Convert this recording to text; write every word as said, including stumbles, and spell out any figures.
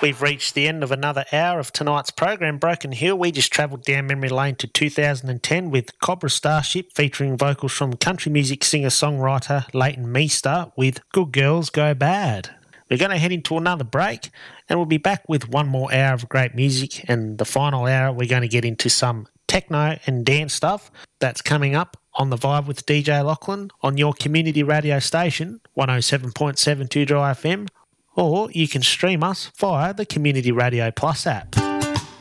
We've reached the end of another hour of tonight's program, Broken Hill. We just travelled down memory lane to two thousand ten with Cobra Starship, featuring vocals from country music singer-songwriter Leighton Meester with Good Girls Go Bad. We're going to head into another break, and we'll be back with one more hour of great music, and the final hour we're going to get into some techno and dance stuff. That's coming up on The Vibe with D J Lachlan on your community radio station, one oh seven point seven two Dry F M, or you can stream us via the Community Radio Plus app.